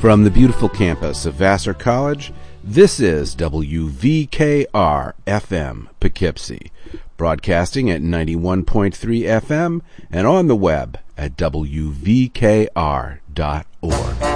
From the beautiful campus of Vassar College, this is WVKR-FM Poughkeepsie, broadcasting at 91.3 FM and on the web at WVKR.org.